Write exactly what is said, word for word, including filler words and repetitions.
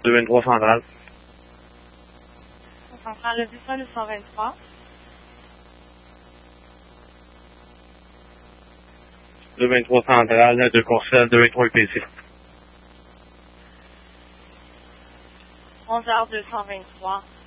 deux vingt-trois centrale. Centrale, le Buffalo, le cent vingt-trois. deux vingt-trois centrale, de Courcelles, deux vingt-trois U P C. onze heures deux cent vingt-trois.